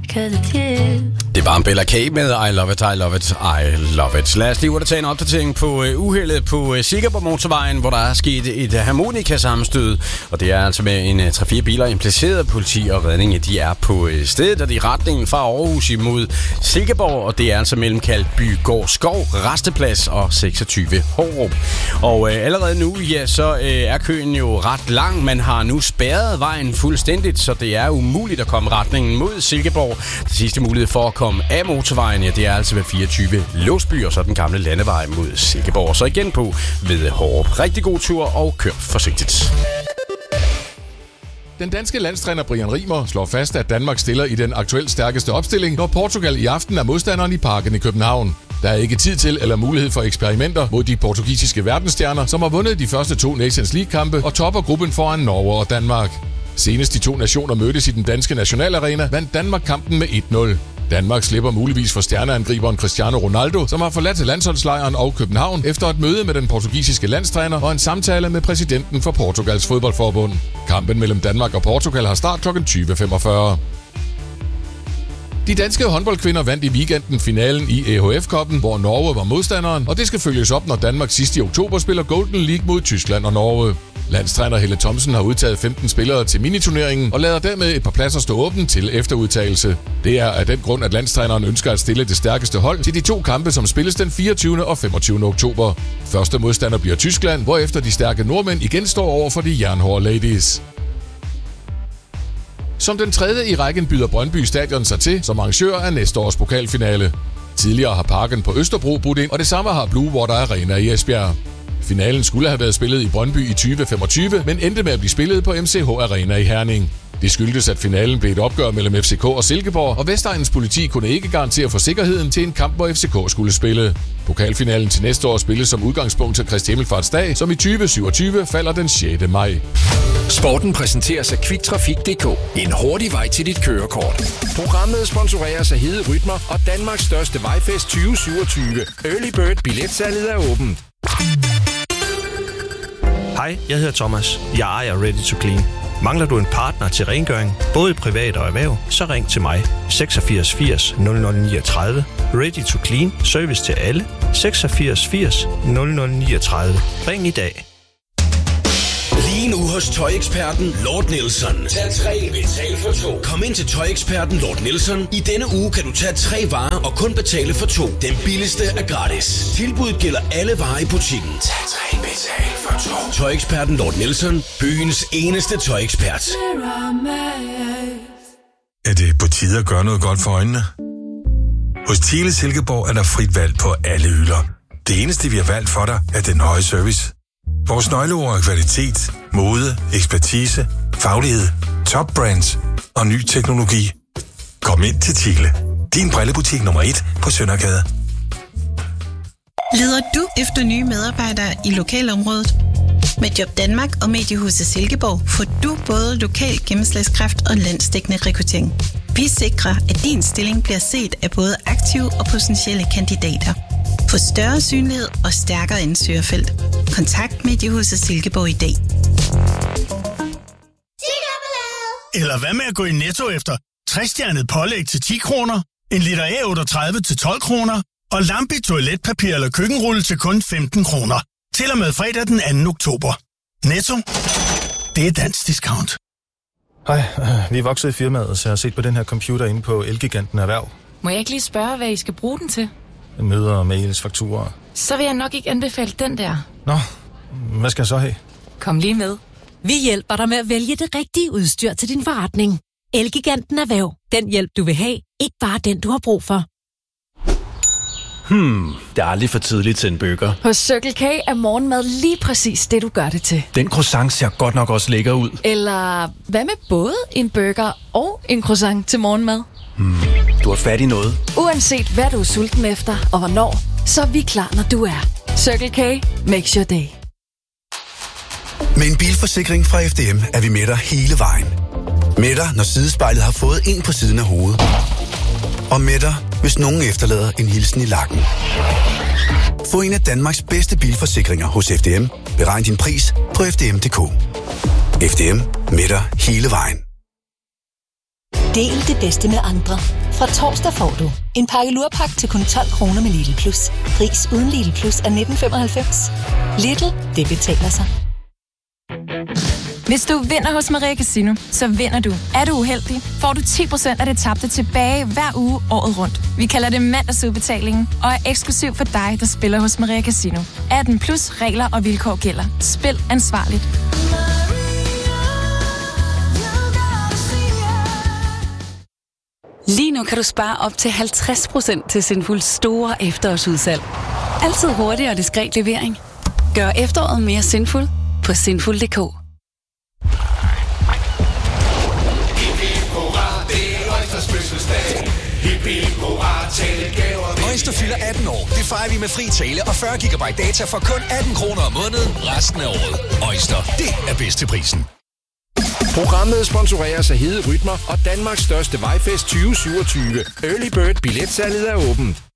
Det var en Bella K med I Love It, I Love It, I Love It. Lad os lige tage en opdatering på uheldet på Silkeborg Motorvejen, hvor der er sket et harmonikasammenstød. Og det er altså med en 3-4 biler impliceret. Politi og redning, de er på stedet, og de er retningen fra Aarhus imod Silkeborg. Og det er altså mellem Kaldby Gård Skov, Rasteplads og 26 Hårup. Og allerede nu, ja, så er køen jo ret lang. Man har nu spærret vejen fuldstændigt, så det er umuligt at komme retningen mod Silkeborg. Det sidste mulighed for at komme af motorvejen, ja, det er altså ved 24 Låsby, og så den gamle landevej mod Silkeborg. Så igen på ved Hårup. Rigtig god tur og kør forsigtigt. Den danske landstræner Brian Rimer slår fast, at Danmark stiller i den aktuelt stærkeste opstilling, når Portugal i aften er modstanderen i Parken i København. Der er ikke tid til eller mulighed for eksperimenter mod de portugisiske verdensstjerner, som har vundet de første 2 Nations League-kampe og topper gruppen foran Norge og Danmark. Senest de 2 nationer mødtes i den danske nationalarena, vandt Danmark kampen med 1-0. Danmark slipper muligvis for stjerneangriberen Cristiano Ronaldo, som har forladt landsholdslejren og København efter et møde med den portugisiske landstræner og en samtale med præsidenten for Portugals fodboldforbund. Kampen mellem Danmark og Portugal har start kl. 20.45. De danske håndboldkvinder vandt i weekenden finalen i EHF-koppen, hvor Norge var modstanderen, og det skal følges op, når Danmark sidst i oktober spiller Golden League mod Tyskland og Norge. Landstræner Helle Thomsen har udtaget 15 spillere til miniturneringen og lader dermed et par pladser stå åbent til efterudtagelse. Det er af den grund, at landstræneren ønsker at stille det stærkeste hold til de 2 kampe, som spilles den 24. og 25. oktober. Første modstander bliver Tyskland, hvorefter de stærke nordmænd igen står over for de jernhårde ladies. Som den 3. i rækken byder Brøndby Stadion sig til som arrangør af næste års pokalfinale. Tidligere har Parken på Østerbro budt ind, og det samme har Blue Water Arena i Esbjerg. Finalen skulle have været spillet i Brøndby i 2025, men endte med at blive spillet på MCH Arena i Herning. Det skyldtes, at finalen blev et opgør mellem FCK og Silkeborg, og Vestegnens politi kunne ikke garantere for sikkerheden til en kamp, hvor FCK skulle spille. Pokalfinalen til næste år spilles som udgangspunkt til Kristi Himmelfartsdag, som i 2027 falder den 6. maj. Sporten præsenteres af Quicktrafik.dk. En hurtig vej til dit kørekort. Programmet sponsoreres af Hede Rytmer og Danmarks største vejfest 2027. Early Bird billetsalget er åbent. Hej, jeg hedder Thomas. Jeg ejer Ready to Clean. Mangler du en partner til rengøring, både privat og erhverv, så ring til mig. 86 80 0039. Ready to Clean. Service til alle. 86 80 0039. Ring i dag. Lige nu hos tøjeksperten Lord Nielsen. Tag 3, betal for 2. Kom ind til tøjeksperten Lord Nielsen. I denne uge kan du tage 3 varer og kun betale for 2. Den billigste er gratis. Tilbuddet gælder alle varer i butikken. Tag 3, betal for 2. Tøjeksperten Lord Nielsen. Byens eneste tøjekspert. Er det på tide at gøre noget godt for øjnene? Hos Thiele Silkeborg er der frit valg på alle hylder. Det eneste, vi har valgt for dig, er den høje service. Vores nøgleord er kvalitet, mode, ekspertise, faglighed, top brands og ny teknologi. Kom ind til Thiele. Din brillebutik nummer 1 på Søndergade. Leder du efter nye medarbejdere i lokalområdet? Med Job Danmark og Mediehuset Silkeborg får du både lokal gennemslagskraft og landsdækkende rekruttering. Vi sikrer, at din stilling bliver set af både aktive og potentielle kandidater. Få større synlighed og stærkere ansøgerfelt. Kontakt Mediehuset Silkeborg i dag. Eller hvad med at gå i Netto efter 60-stjernet pålæg til 10 kroner, en liter A38 til 12 kroner og lampe toiletpapir eller køkkenrulle til kun 15 kroner. Til og med fredag den 2. oktober. Netto. Det er dansk discount. Hej, vi er vokset i firmaet, så jeg har set på den her computer inde på Elgiganten Erhverv. Må jeg ikke lige spørge, hvad I skal bruge den til? Møder, mails, fakturer. Så vil jeg nok ikke anbefale den der. Nå, hvad skal jeg så have? Kom lige med. Vi hjælper dig med at vælge det rigtige udstyr til din forretning. Elgiganten Erhverv. Den hjælp, du vil have. Ikke bare den, du har brug for. Det er aldrig for tidligt til en burger. Hos Circle K er morgenmad lige præcis det, du gør det til. Den croissant ser godt nok også lækker ud. Eller hvad med både en burger og en croissant til morgenmad? Du har fat i noget. Uanset hvad du er sulten efter og hvornår, så er vi klar, når du er. Circle K makes your day. Med en bilforsikring fra FDM er vi med dig hele vejen. Med dig, når sidespejlet har fået en på siden af hovedet. Og med dig, hvis nogen efterlader en hilsen i lakken. Få en af Danmarks bedste bilforsikringer hos FDM. Beregn din pris på FDM.dk. FDM med dig hele vejen. Del det bedste med andre. Fra torsdag får du en pakke lurpak til kun 12 kroner med Lidl Plus. Pris uden Lidl Plus er 19,95. Lidl, det betaler sig. Hvis du vinder hos Maria Casino, så vinder du. Er du uheldig, får du 10% af det tabte tilbage hver uge året rundt. Vi kalder det mandagsudbetalingen og er eksklusiv for dig, der spiller hos Maria Casino. 18 plus regler og vilkår gælder. Spil ansvarligt. Lige nu kan du spare op til 50% til Sinfuls store efterårsudsalg. Altid hurtig og diskret levering. Gør efteråret mere sinful på sinful.dk. Øjster fylder 18 år. Det fejrer vi med fri tale og 40 GB data for kun 18 kroner om måneden resten af året. Øjster, det er bedst til prisen. Programmet sponsoreres af Hede Rytmer og Danmarks største vejfest 2027. Early Bird billetsalget er åbent.